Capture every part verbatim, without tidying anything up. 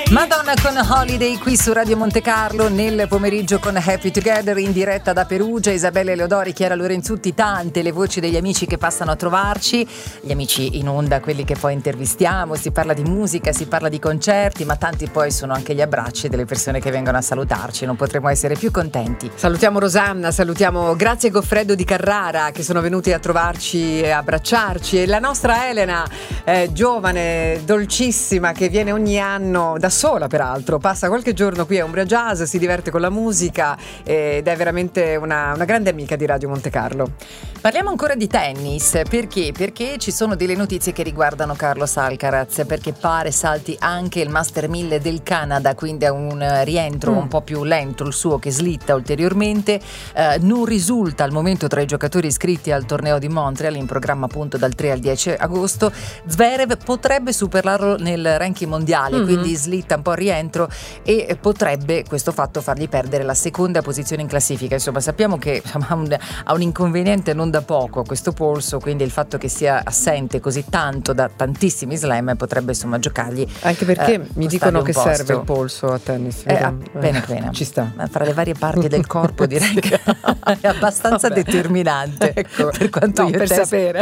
Madonna con Holiday qui su Radio Monte Carlo nel pomeriggio con Happy Together in diretta da Perugia. Isabella Eleodori, Chiara Lorenzutti, tante le voci degli amici che passano a trovarci, gli amici in onda, quelli che poi intervistiamo. Si parla di musica, si parla di concerti, ma tanti poi sono anche gli abbracci delle persone che vengono a salutarci. Non potremmo essere più contenti. Salutiamo Rosanna, salutiamo Grazia e Goffredo di Carrara che sono venuti a trovarci e abbracciarci, e la nostra Elena, eh, giovane, dolcissima, che viene ogni anno da sola, peraltro passa qualche giorno qui a Umbria Jazz, si diverte con la musica ed è veramente una, una grande amica di Radio Monte Carlo. Parliamo ancora di tennis, perché? Perché ci sono delle notizie che riguardano Carlos Alcaraz, perché pare salti anche il Master mille del Canada, quindi è un rientro mm. un po' più lento il suo, che slitta ulteriormente. Eh, non risulta al momento tra i giocatori iscritti al torneo di Montreal, in programma appunto dal tre al dieci agosto. Zverev potrebbe superarlo nel ranking mondiale, mm-hmm. quindi slitta un po' al rientro e potrebbe questo fatto fargli perdere la seconda posizione in classifica. Insomma, sappiamo che insomma, ha, un, ha un inconveniente non da poco a questo polso, quindi il fatto che sia assente così tanto da tantissimi slam potrebbe insomma giocargli, anche perché eh, mi dicono che posto. serve il polso a tennis. Eh, ah, bene bene, ci sta. Fra le varie parti del corpo direi che è abbastanza Vabbè. determinante, ecco, per quanto no, io per te... sapere.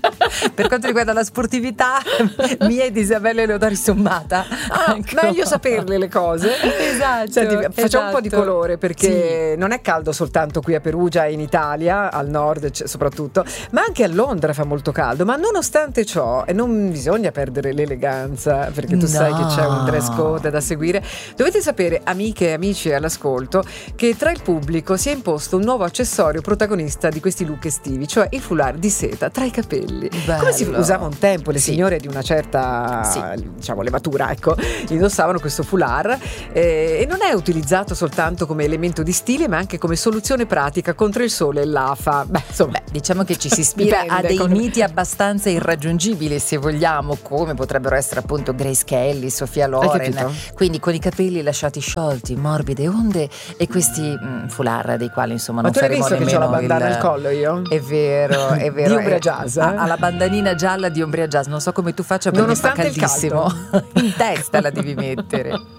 Per quanto riguarda la sportività mia e di Isabella Eleodori sommata, ah, ecco. meglio saperle le cose. Esatto. Senti, facciamo esatto. un po' di colore, perché sì. non è caldo soltanto qui a Perugia e in Italia, al nord soprattutto, ma anche a Londra fa molto caldo. Ma nonostante ciò, e non bisogna perdere l'eleganza, perché tu no. sai che c'è un dress code da seguire, dovete sapere, amiche e amici all'ascolto, che tra il pubblico si è imposto un nuovo accessorio protagonista di questi look estivi, cioè il foulard di seta tra i capelli. Bello. Come si usava un tempo, le sì. signore di una certa sì. diciamo levatura, ecco, indossavano questo foulard, eh, e non è utilizzato soltanto come elemento di stile, ma anche come soluzione pratica contro il sole e l'afa. Beh, insomma, Beh, diciamo che ci si ispira dipende, a dei con... miti abbastanza irraggiungibili, se vogliamo, come potrebbero essere appunto Grace Kelly, Sofia Loren, quindi con i capelli lasciati sciolti, morbide onde, e questi mh, foulard dei quali insomma ma non tu hai faremo visto che c'ho la bandana il... al collo io? È vero, è vero. Di Umbria Jazz, eh? Ha la bandanina gialla di Umbria Jazz, non so come tu faccia perché fa nonostante caldissimo. il caldo. In testa la devi mettere.